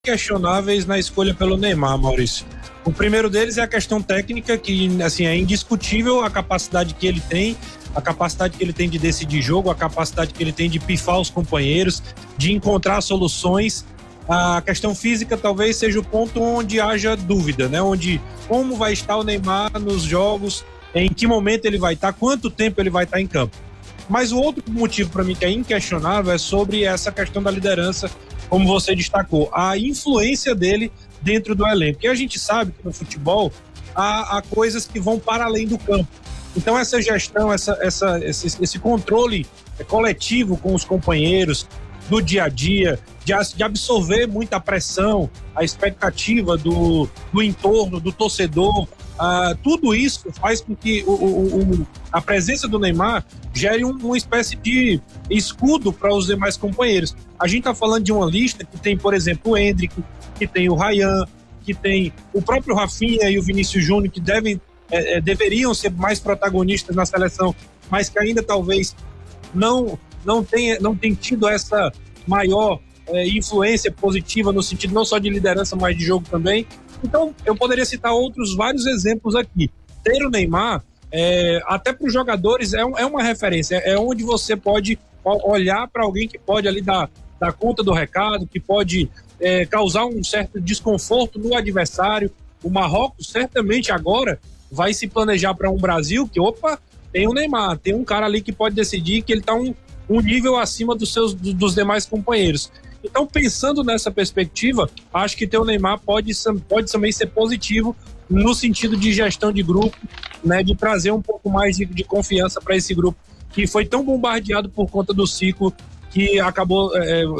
questionáveis na escolha pelo Neymar, Maurício. O primeiro deles é a questão técnica, que assim, é indiscutível a capacidade que ele tem, a capacidade que ele tem de decidir jogo, a capacidade que ele tem de pifar os companheiros, de encontrar soluções. A questão física talvez seja o ponto onde haja dúvida, né? Onde como vai estar o Neymar nos jogos, em que momento ele vai estar, quanto tempo ele vai estar em campo. Mas o outro motivo para mim que é inquestionável é sobre essa questão da liderança, como você destacou, a influência dele dentro do elenco. Porque a gente sabe que no futebol há coisas que vão para além do campo. Então essa gestão, esse controle coletivo com os companheiros, do dia a dia, de absorver muita pressão, a expectativa do entorno, do torcedor, tudo isso faz com que a presença do Neymar gere uma espécie de escudo para os demais companheiros. A gente está falando de uma lista que tem, por exemplo, o Endrick, que tem o Ryan, que tem o próprio Rafinha e o Vinícius Júnior, que deveriam ser mais protagonistas na seleção, mas que ainda talvez não tem tido essa maior influência positiva no sentido não só de liderança, mas de jogo também. Então, eu poderia citar outros vários exemplos aqui. Ter o Neymar, até para os jogadores, é uma referência, é onde você pode olhar para alguém que pode ali dar conta do recado, que pode causar um certo desconforto no adversário. O Marrocos certamente agora vai se planejar para um Brasil que, tem o Neymar, tem um cara ali que pode decidir que ele está um nível acima dos demais companheiros. Então, pensando nessa perspectiva, acho que ter o Neymar pode também ser positivo no sentido de gestão de grupo, né, de trazer um pouco mais de confiança para esse grupo que foi tão bombardeado por conta do ciclo que acabou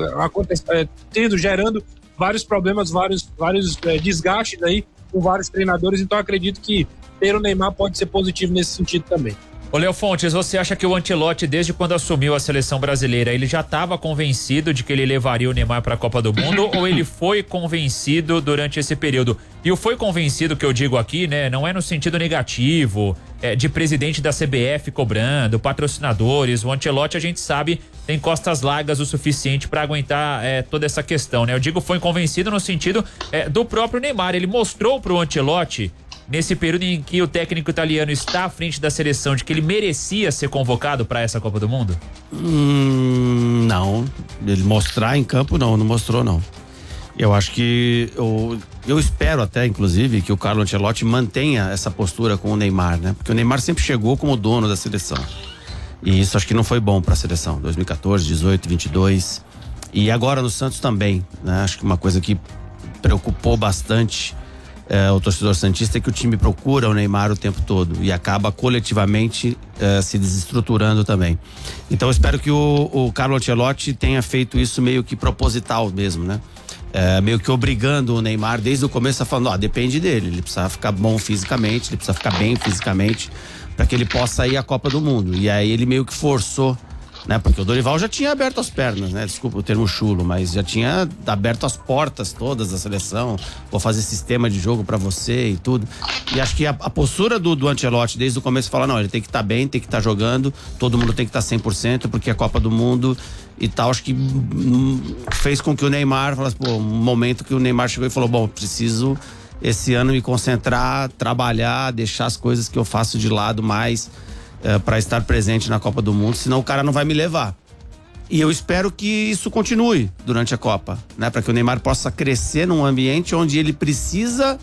gerando vários problemas, vários desgastes aí com vários treinadores. Então, acredito que ter o Neymar pode ser positivo nesse sentido também. Ô Léo Fontes, você acha que o Ancelotti, desde quando assumiu a seleção brasileira, ele já estava convencido de que ele levaria o Neymar para a Copa do Mundo ou ele foi convencido durante esse período? E o foi convencido que eu digo aqui, né, não é no sentido negativo, de presidente da CBF cobrando, patrocinadores. O Ancelotti, a gente sabe, tem costas largas o suficiente para aguentar toda essa questão, né? Eu digo foi convencido no sentido do próprio Neymar. Ele mostrou pro Ancelotti, nesse período em que o técnico italiano está à frente da seleção, de que ele merecia ser convocado para essa Copa do Mundo? Não, ele mostrar em campo não mostrou não. Eu acho que eu espero até, inclusive, que o Carlo Ancelotti mantenha essa postura com o Neymar, né? Porque o Neymar sempre chegou como dono da seleção. E isso acho que não foi bom para a seleção. 2014, 18, 22 e agora no Santos também, né? Acho que uma coisa que preocupou bastante o torcedor santista é que o time procura o Neymar o tempo todo e acaba coletivamente se desestruturando também. Então eu espero que o Carlo Ancelotti tenha feito isso meio que proposital mesmo, né? Meio que obrigando o Neymar desde o começo a falar, depende dele, ele precisa ficar bom fisicamente, ele precisa ficar bem fisicamente para que ele possa ir à Copa do Mundo. E aí ele meio que forçou, né? Porque o Dorival já tinha aberto as pernas, né? Desculpa o termo chulo, mas já tinha aberto as portas todas da seleção, vou fazer sistema de jogo pra você e tudo. E acho que a postura do Ancelotti desde o começo fala, não, ele tem que estar bem, tem que estar jogando, todo mundo tem que estar 100%, porque é a Copa do Mundo e tal. Acho que fez com que o Neymar falasse, um momento que o Neymar chegou e falou, bom, preciso esse ano me concentrar, trabalhar, deixar as coisas que eu faço de lado mais para estar presente na Copa do Mundo, senão o cara não vai me levar. E eu espero que isso continue durante a Copa, né? Para que o Neymar possa crescer num ambiente onde ele precisa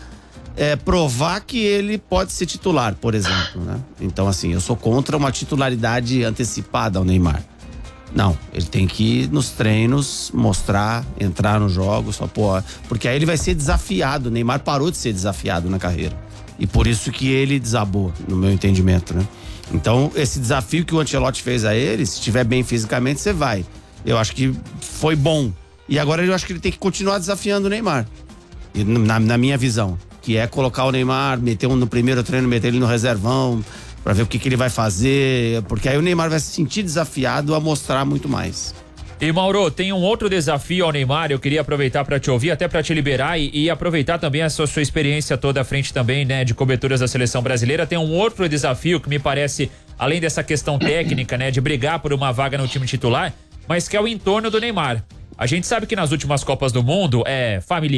provar que ele pode ser titular, por exemplo, né? Então, assim, eu sou contra uma titularidade antecipada ao Neymar. Não, ele tem que ir nos treinos, mostrar, entrar nos jogos, porque aí ele vai ser desafiado. O Neymar parou de ser desafiado na carreira. E por isso que ele desabou, no meu entendimento, né? Então, esse desafio que o Ancelotti fez a ele, se estiver bem fisicamente, você vai. Eu acho que foi bom. E agora eu acho que ele tem que continuar desafiando o Neymar. E na minha visão. Que é colocar o Neymar, meter no primeiro treino, meter ele no reservão, pra ver o que ele vai fazer. Porque aí o Neymar vai se sentir desafiado a mostrar muito mais. E Mauro, tem um outro desafio ao Neymar, eu queria aproveitar para te ouvir, até para te liberar e aproveitar também a sua experiência toda à frente também, né, de coberturas da seleção brasileira. Tem um outro desafio que me parece, além dessa questão técnica, né, de brigar por uma vaga no time titular, mas que é o entorno do Neymar. A gente sabe que nas últimas Copas do Mundo é familiar.